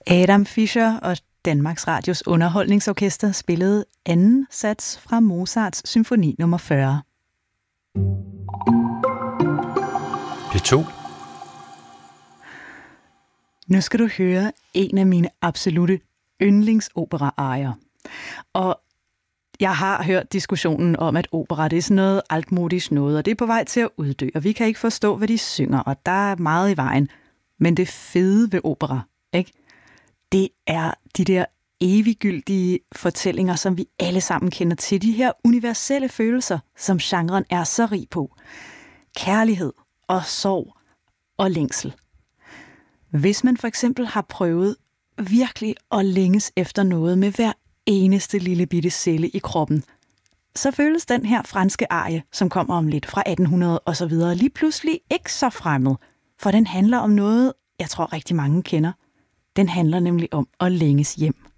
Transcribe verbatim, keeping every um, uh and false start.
Adam Fischer og Danmarks Radios Underholdningsorkester spillede anden sats fra Mozarts symfoni nummer fyrre. P to. Nu skal du høre en af mine absolutte yndlingsopera-arier. Og jeg har hørt diskussionen om, at opera det er sådan noget altmodisk noget, og det er på vej til at uddø, og vi kan ikke forstå, hvad de synger, og der er meget i vejen. Men det fede ved opera, ikke? Det er de der eviggyldige fortællinger, som vi alle sammen kender til. De her universelle følelser, som genren er så rig på. Kærlighed og sorg og længsel. Hvis man for eksempel har prøvet virkelig at længes efter noget med hver eneste lille bitte celle i kroppen, så føles den her franske arie, som kommer om lidt fra atten hundrede og så videre, lige pludselig ikke så fremmed. For den handler om noget, jeg tror rigtig mange kender. Den handler nemlig om at længes hjem.